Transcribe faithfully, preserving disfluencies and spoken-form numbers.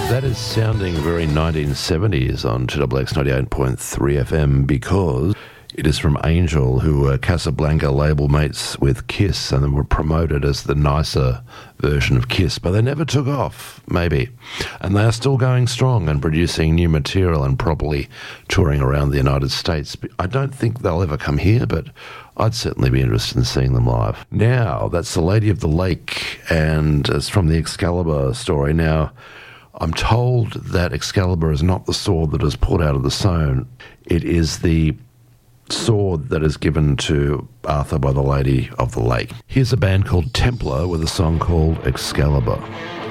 That is sounding very nineteen seventies on two X X ninety-eight point three F M because it is from Angel, who were Casablanca label mates with Kiss and then were promoted as the nicer version of Kiss, but they never took off, maybe. And they are still going strong and producing new material and properly touring around the United States. I don't think they'll ever come here, but I'd certainly be interested in seeing them live. Now, that's The Lady of the Lake, and it's from the Excalibur story. Now, I'm told that Excalibur is not the sword that is pulled out of the stone. It is the sword that is given to Arthur by the Lady of the Lake. Here's a band called Templar with a song called Excalibur.